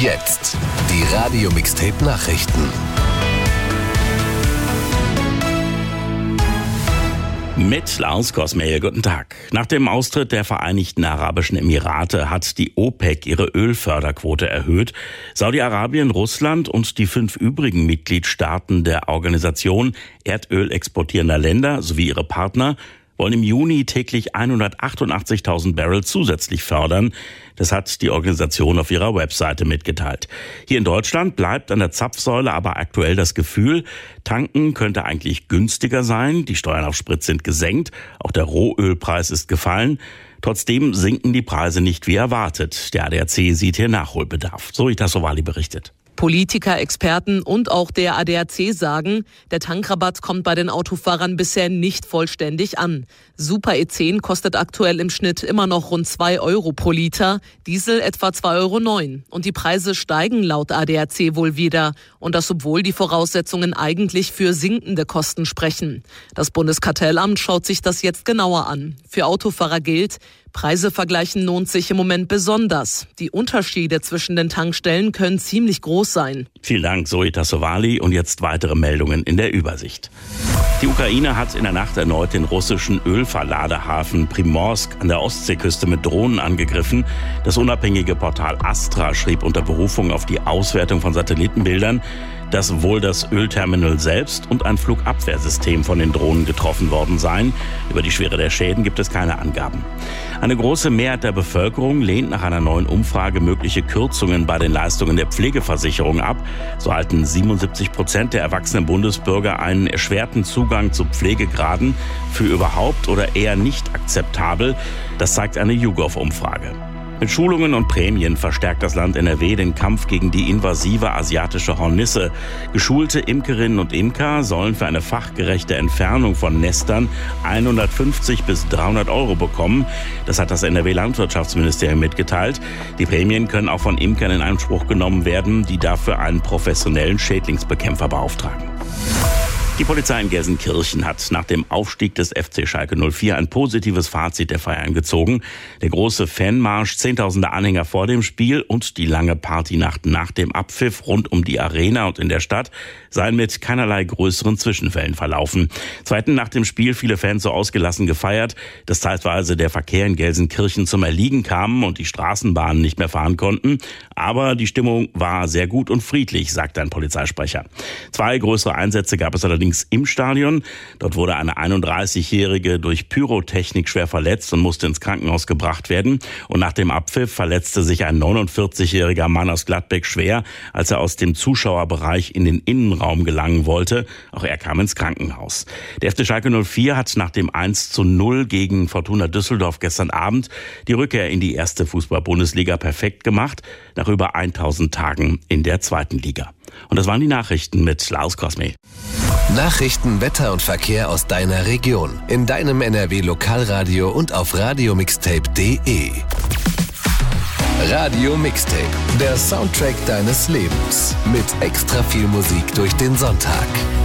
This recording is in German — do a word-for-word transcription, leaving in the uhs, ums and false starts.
Jetzt die Radio Mixtape Nachrichten. Mit Lars Kosmehl, guten Tag. Nach dem Austritt der Vereinigten Arabischen Emirate hat die OPEC ihre Ölförderquote erhöht. Saudi-Arabien, Russland und die fünf übrigen Mitgliedstaaten der Organisation Erdöl exportierender Länder sowie ihre Partner wollen im Juni täglich hundertachtundachtzigtausend Barrel zusätzlich fördern. Das hat die Organisation auf ihrer Webseite mitgeteilt. Hier in Deutschland bleibt an der Zapfsäule aber aktuell das Gefühl, tanken könnte eigentlich günstiger sein. Die Steuern auf Sprit sind gesenkt. Auch der Rohölpreis ist gefallen. Trotzdem sinken die Preise nicht wie erwartet. Der A D A C sieht hier Nachholbedarf. So wie das Sowali berichtet. Politiker, Experten und auch der A D A C sagen, der Tankrabatt kommt bei den Autofahrern bisher nicht vollständig an. Super E zehn kostet aktuell im Schnitt immer noch rund zwei Euro pro Liter, Diesel etwa zwei Euro neun. Und die Preise steigen laut A D A C wohl wieder. Und das, obwohl die Voraussetzungen eigentlich für sinkende Kosten sprechen. Das Bundeskartellamt schaut sich das jetzt genauer an. Für Autofahrer gilt, Preise vergleichen lohnt sich im Moment besonders. Die Unterschiede zwischen den Tankstellen können ziemlich groß sein. Vielen Dank, Zoe Tassovali. Und jetzt weitere Meldungen in der Übersicht. Die Ukraine hat in der Nacht erneut den russischen Ölverladehafen Primorsk an der Ostseeküste mit Drohnen angegriffen. Das unabhängige Portal Astra schrieb unter Berufung auf die Auswertung von Satellitenbildern, dass wohl das Ölterminal selbst und ein Flugabwehrsystem von den Drohnen getroffen worden seien. Über die Schwere der Schäden gibt es keine Angaben. Eine große Mehrheit der Bevölkerung lehnt nach einer neuen Umfrage mögliche Kürzungen bei den Leistungen der Pflegeversicherung ab. So halten siebenundsiebzig Prozent der erwachsenen Bundesbürger einen erschwerten Zugang zu Pflegegraden für überhaupt oder eher nicht akzeptabel. Das zeigt eine YouGov-Umfrage. Mit Schulungen und Prämien verstärkt das Land N R W den Kampf gegen die invasive asiatische Hornisse. Geschulte Imkerinnen und Imker sollen für eine fachgerechte Entfernung von Nestern hundertfünfzig bis dreihundert Euro bekommen. Das hat das N R W-Landwirtschaftsministerium mitgeteilt. Die Prämien können auch von Imkern in Anspruch genommen werden, die dafür einen professionellen Schädlingsbekämpfer beauftragen. Die Polizei in Gelsenkirchen hat nach dem Aufstieg des F C Schalke null vier ein positives Fazit der Feiern gezogen. Der große Fanmarsch, zehntausende Anhänger vor dem Spiel und die lange Partynacht nach dem Abpfiff rund um die Arena und in der Stadt seien mit keinerlei größeren Zwischenfällen verlaufen. Zweitens, nach dem Spiel viele Fans so ausgelassen gefeiert, dass zeitweise der Verkehr in Gelsenkirchen zum Erliegen kam und die Straßenbahnen nicht mehr fahren konnten. Aber die Stimmung war sehr gut und friedlich, sagt ein Polizeisprecher. Zwei größere Einsätze gab es allerdings im Stadion. Dort wurde eine einunddreißigjährige durch Pyrotechnik schwer verletzt und musste ins Krankenhaus gebracht werden. Und nach dem Abpfiff verletzte sich ein neunundvierzigjähriger Mann aus Gladbeck schwer, als er aus dem Zuschauerbereich in den Innenraum gelangen wollte. Auch er kam ins Krankenhaus. Der F C Schalke null vier hat nach dem eins zu null gegen Fortuna Düsseldorf gestern Abend die Rückkehr in die erste Fußball-Bundesliga perfekt gemacht, nach über tausend Tagen in der zweiten Liga. Und das waren die Nachrichten mit Lars Kosmehl. Nachrichten, Wetter und Verkehr aus deiner Region. In deinem N R W-Lokalradio und auf radiomixtape punkt de. Radio Mixtape, der Soundtrack deines Lebens. Mit extra viel Musik durch den Sonntag.